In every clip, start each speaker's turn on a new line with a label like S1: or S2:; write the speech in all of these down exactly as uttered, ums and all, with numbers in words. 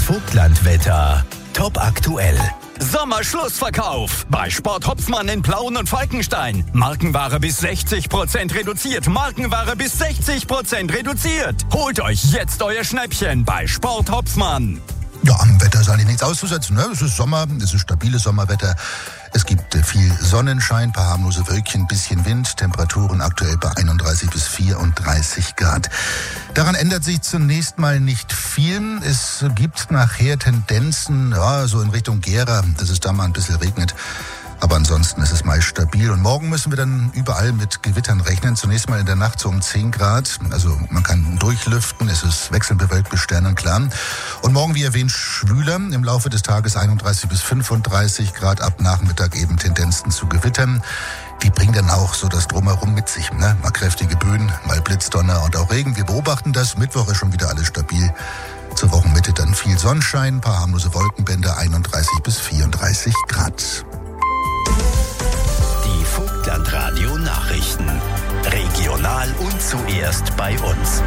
S1: Vogtlandwetter. Top aktuell. Sommerschlussverkauf bei Sport Hopfmann in Plauen und Falkenstein. Markenware bis sechzig Prozent reduziert. Markenware bis sechzig Prozent reduziert. Holt euch jetzt euer Schnäppchen bei Sport Hopfmann.
S2: Ja, am Wetter ist eigentlich nichts auszusetzen. Ne? Es ist Sommer, es ist stabiles Sommerwetter. Es gibt äh, viel Sonnenschein, paar harmlose Wölkchen, bisschen Wind. Temperaturen aktuell bei einunddreißig bis vierunddreißig Grad. Daran ändert sich zunächst mal nicht viel. Es gibt nachher Tendenzen, ja, so in Richtung Gera, dass es da mal ein bisschen regnet. Aber ansonsten ist es meist stabil. Und morgen müssen wir dann überall mit Gewittern rechnen. Zunächst mal in der Nacht so um zehn Grad. Also man kann durchlüften. Es ist wechselnd bewölkt bis sternenklar. Und morgen, wie erwähnt, schwüler. Im Laufe des Tages einunddreißig bis fünfunddreißig Grad. Ab Nachmittag eben Tendenzen zu Gewittern. Die bringen dann auch so das Drumherum mit sich. Ne? Mal kräftige Böen, mal Blitzdonner und auch Regen. Wir beobachten das. Mittwoch ist schon wieder alles stabil. Zur Wochenmitte dann viel Sonnenschein, paar harmlose Wolkenbänder, einunddreißig bis vierunddreißig Grad.
S1: Die Vogtlandradio Nachrichten. Regional und zuerst bei uns.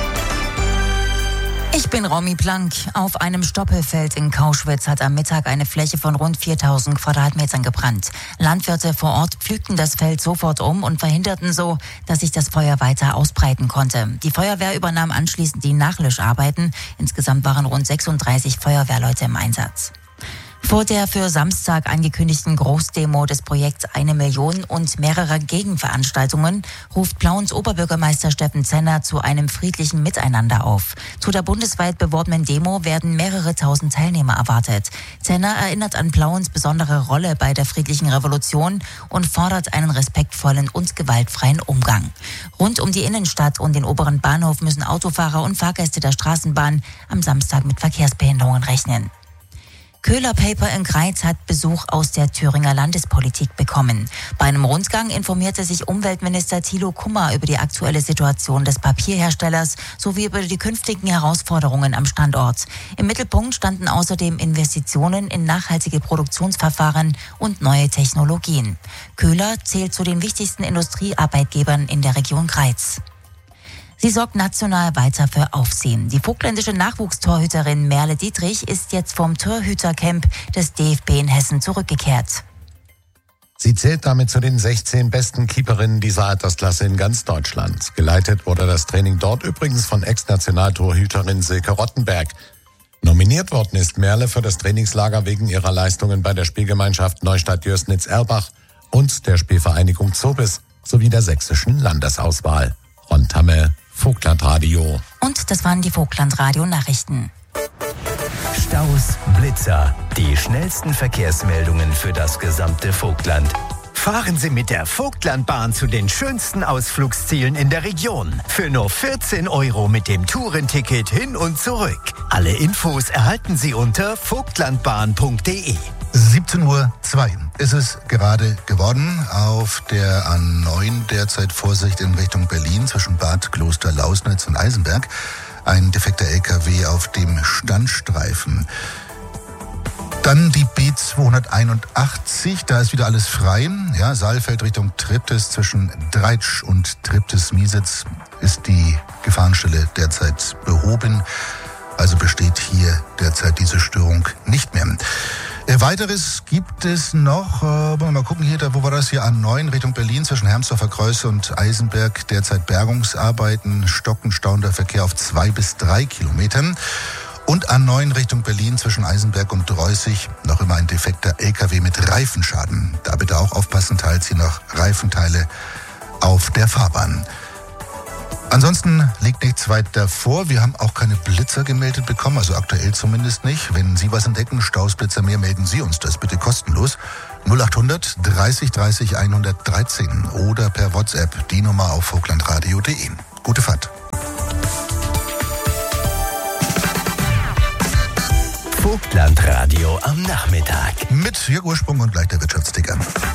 S3: Ich bin Romy Plank. Auf einem Stoppelfeld in Kauschwitz hat am Mittag eine Fläche von rund viertausend Quadratmetern gebrannt. Landwirte vor Ort pflügten das Feld sofort um und verhinderten so, dass sich das Feuer weiter ausbreiten konnte. Die Feuerwehr übernahm anschließend die Nachlöscharbeiten. Insgesamt waren rund sechsunddreißig Feuerwehrleute im Einsatz. Vor der für Samstag angekündigten Großdemo des Projekts Eine Million und mehrerer Gegenveranstaltungen ruft Plauens Oberbürgermeister Steffen Zenner zu einem friedlichen Miteinander auf. Zu der bundesweit beworbenen Demo werden mehrere tausend Teilnehmer erwartet. Zenner erinnert an Plauens besondere Rolle bei der friedlichen Revolution und fordert einen respektvollen und gewaltfreien Umgang. Rund um die Innenstadt und den oberen Bahnhof müssen Autofahrer und Fahrgäste der Straßenbahn am Samstag mit Verkehrsbehinderungen rechnen. Köhler Paper in Greiz hat Besuch aus der Thüringer Landespolitik bekommen. Bei einem Rundgang informierte sich Umweltminister Thilo Kummer über die aktuelle Situation des Papierherstellers sowie über die künftigen Herausforderungen am Standort. Im Mittelpunkt standen außerdem Investitionen in nachhaltige Produktionsverfahren und neue Technologien. Köhler zählt zu den wichtigsten Industriearbeitgebern in der Region Greiz. Sie sorgt national weiter für Aufsehen. Die vogtländische Nachwuchstorhüterin Merle Dietrich ist jetzt vom Torhütercamp des D F B in Hessen zurückgekehrt.
S4: Sie zählt damit zu den sechzehn besten Keeperinnen dieser Altersklasse in ganz Deutschland. Geleitet wurde das Training dort übrigens von Ex-Nationaltorhüterin Silke Rottenberg. Nominiert worden ist Merle für das Trainingslager wegen ihrer Leistungen bei der Spielgemeinschaft Neustadt-Jörsnitz-Erlbach und der Spielvereinigung Zobis sowie der sächsischen Landesauswahl. Ron Tamme, Vogtlandradio.
S3: Und das waren die Vogtlandradio-Nachrichten.
S1: Staus, Blitzer, die schnellsten Verkehrsmeldungen für das gesamte Vogtland. Fahren Sie mit der Vogtlandbahn zu den schönsten Ausflugszielen in der Region. Für nur vierzehn Euro mit dem Tourenticket hin und zurück. Alle Infos erhalten Sie unter vogtlandbahn punkt de.
S2: siebzehn Uhr zwei ist es gerade geworden. Auf der A neun derzeit Vorsicht in Richtung Berlin zwischen Bad Kloster-Lausnitz und Eisenberg. Ein defekter L K W auf dem Standstreifen. Dann die B zweihunderteinundachtzig, da ist wieder alles frei. Ja, Saalfeld Richtung Triptis zwischen Dreitsch und Triptis-Miesitz ist die Gefahrenstelle derzeit behoben. Also besteht hier derzeit diese Störung nicht mehr. Weiteres gibt es noch, äh, mal gucken hier, da, wo war das hier, A neun Richtung Berlin zwischen Hermsdorfer Kreuz und Eisenberg, derzeit Bergungsarbeiten, stockend stauender Verkehr auf zwei bis drei Kilometern. Und A neun Richtung Berlin zwischen Eisenberg und Dreußig, noch immer ein defekter L K W mit Reifenschaden. Da bitte auch aufpassen, teils hier noch Reifenteile auf der Fahrbahn. Ansonsten liegt nichts weiter vor. Wir haben auch keine Blitzer gemeldet bekommen, also aktuell zumindest nicht. Wenn Sie was entdecken, Staus, Blitzer mehr, melden Sie uns das bitte kostenlos. null achthundert dreißig dreißig hundertdreizehn oder per WhatsApp die Nummer auf vogtlandradio punkt de. Gute Fahrt.
S1: Vogtlandradio am Nachmittag.
S2: Mit Jörg Ursprung und gleich der Wirtschaftsticker.